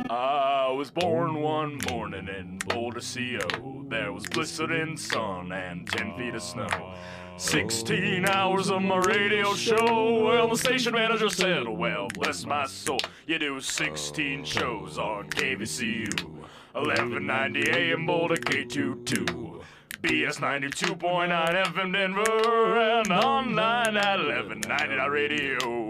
I was born one morning in Boulder, CO. There was blistering sun and 10 feet of snow. 16 hours of my radio show. Well, the station manager said, well, bless my soul, you do 16 shows on KVCU. 1190 AM Boulder K22. BS 92.9 FM Denver and online at 1190 Radio.